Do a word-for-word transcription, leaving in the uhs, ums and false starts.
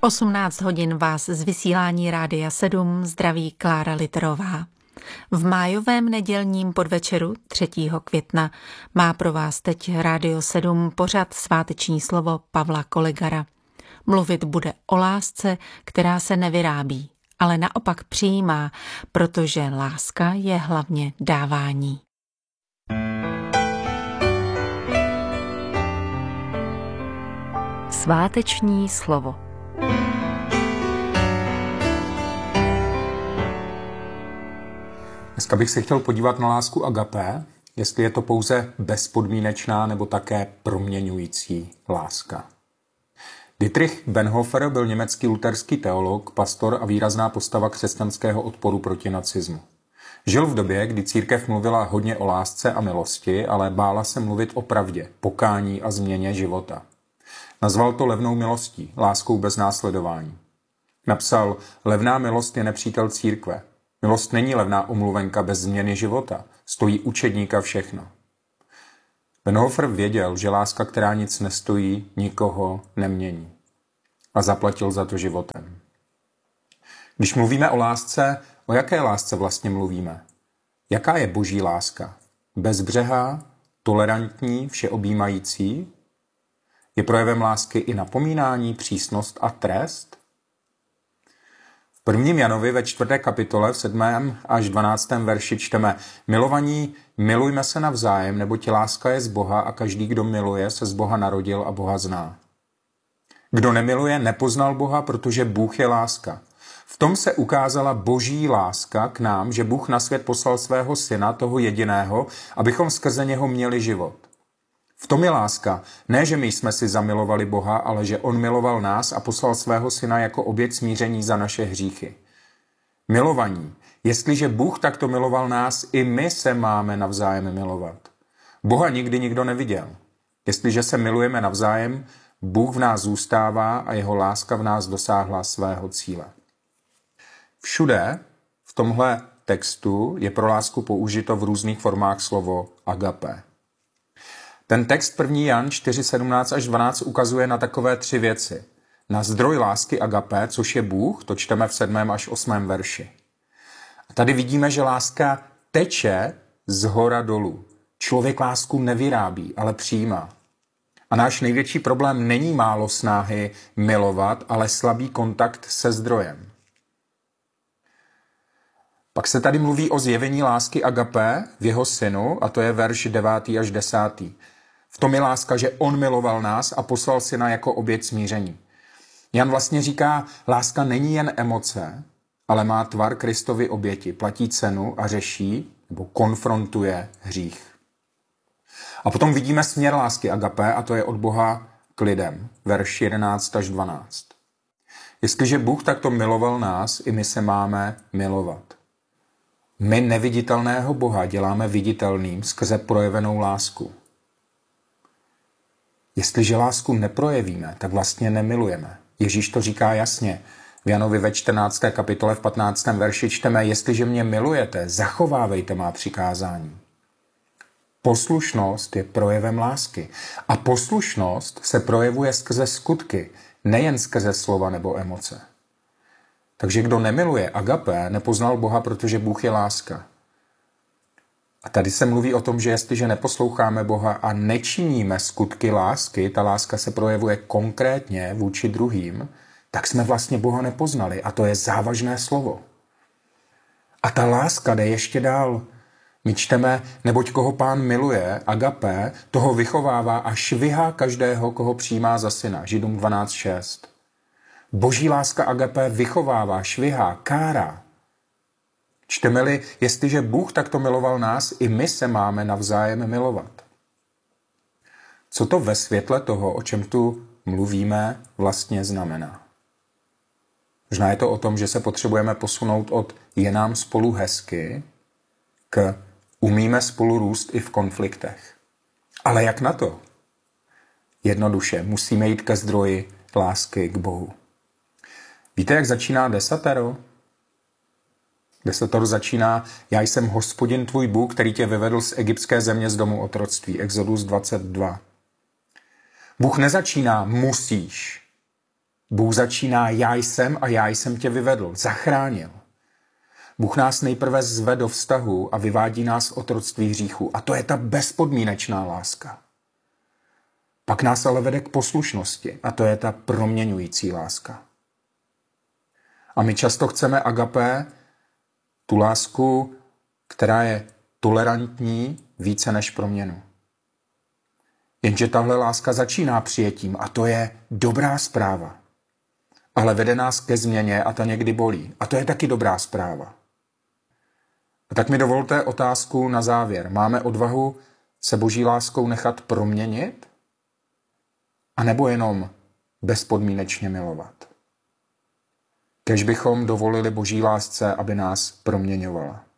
osmnáct hodin vás z vysílání Rádia sedm zdraví Klára Literová. V májovém nedělním podvečeru třetího května má pro vás teď Rádio sedm pořad Sváteční slovo Pavla Kolegara. Mluvit bude o lásce, která se nevyrábí, ale naopak přijímá, protože láska je hlavně dávání. Sváteční slovo. Dneska bych se chtěl podívat na lásku agapé, jestli je to pouze bezpodmínečná nebo také proměňující láska. Dietrich Bonhoeffer byl německý luterský teolog, pastor a výrazná postava křesťanského odporu proti nacismu. Žil v době, kdy církev mluvila hodně o lásce a milosti, ale bála se mluvit o pravdě, pokání a změně života. Nazval to levnou milostí, láskou bez následování. Napsal, levná milost je nepřítel církve. Milost není levná omluvenka bez změny života, stojí učedníka všechno. Bonhoeffer věděl, že láska, která nic nestojí, nikoho nemění. A zaplatil za to životem. Když mluvíme o lásce, o jaké lásce vlastně mluvíme? Jaká je boží láska? Bezbřehá, tolerantní, všeobjímající? Je projevem lásky i napomínání, přísnost a trest? V prvním Janovi ve čtvrté kapitole v sedmém až dvanáctém verši čteme: Milovaní, milujme se navzájem, neboť láska je z Boha a každý, kdo miluje, se z Boha narodil a Boha zná. Kdo nemiluje, nepoznal Boha, protože Bůh je láska. V tom se ukázala boží láska k nám, že Bůh na svět poslal svého syna, toho jediného, abychom skrze něho měli život. V tom je láska, ne, že my jsme si zamilovali Boha, ale že on miloval nás a poslal svého syna jako oběť smíření za naše hříchy. Milovaní, jestliže Bůh takto miloval nás, i my se máme navzájem milovat. Boha nikdy nikdo neviděl. Jestliže se milujeme navzájem, Bůh v nás zůstává a jeho láska v nás dosáhla svého cíle. Všude v tomhle textu je pro lásku použito v různých formách slovo agapé. Ten text první Jan čtyři sedmnáct až dvanáct ukazuje na takové tři věci. Na zdroj lásky agapé, což je Bůh, to čteme v sedmém až osmém verši. A tady vidíme, že láska teče z hora dolů. Člověk lásku nevyrábí, ale přijímá. A náš největší problém není málo snahy milovat, ale slabý kontakt se zdrojem. Pak se tady mluví o zjevení lásky agapé v jeho synu, a to je verš devátý až desátý. V tom je láska, že on miloval nás a poslal syna jako oběť smíření. Jan vlastně říká, láska není jen emoce, ale má tvar Kristovy oběti, platí cenu a řeší nebo konfrontuje hřích. A potom vidíme směr lásky agapé, a to je od Boha k lidem, verš jedenáct až dvanáct. Jestliže Bůh takto miloval nás, i my se máme milovat. My neviditelného Boha děláme viditelným skrze projevenou lásku. Jestliže lásku neprojevíme, tak vlastně nemilujeme. Ježíš to říká jasně. V Janovi ve čtrnácté kapitole v patnáctém verši čteme: Jestliže mě milujete, zachovávejte má přikázání. Poslušnost je projevem lásky. A poslušnost se projevuje skrze skutky, nejen skrze slova nebo emoce. Takže kdo nemiluje agapé, nepoznal Boha, protože Bůh je láska. A tady se mluví o tom, že jestliže neposloucháme Boha a nečiníme skutky lásky, ta láska se projevuje konkrétně vůči druhým, tak jsme vlastně Boha nepoznali. A to je závažné slovo. A ta láska jde ještě dál. My čteme, neboť koho Pán miluje, agapé, toho vychovává a švihá každého, koho přijímá za syna. Židům dvanáct šest. Boží láska agapé vychovává, švihá, kárá. Čteme-li, jestliže Bůh takto miloval nás, i my se máme navzájem milovat. Co to ve světle toho, o čem tu mluvíme, vlastně znamená? Možná je to o tom, že se potřebujeme posunout od je nám spolu hezky k umíme spolu růst i v konfliktech. Ale jak na to? Jednoduše, musíme jít ke zdroji lásky k Bohu. Víte, jak začíná desatero? Desatero začíná: Já jsem Hospodin tvůj Bůh, který tě vyvedl z egyptské země z domu otroctví. Exodus dvacet dva. Bůh nezačíná musíš. Bůh začíná já jsem a já jsem tě vyvedl, zachránil. Bůh nás nejprve zve do vztahu a vyvádí nás z otroctví hříchu. A to je ta bezpodmínečná láska. Pak nás ale vede k poslušnosti a to je ta proměňující láska. A my často chceme agapé, tu lásku, která je tolerantní více než proměnu. Jenže tahle láska začíná přijetím a to je dobrá zpráva. Ale vede nás ke změně a ta někdy bolí. A to je taky dobrá zpráva. A tak mi dovolte otázku na závěr. Máme odvahu se Boží láskou nechat proměnit? A nebo jenom bezpodmínečně milovat? Kéž bychom dovolili Boží lásce, aby nás proměňovala.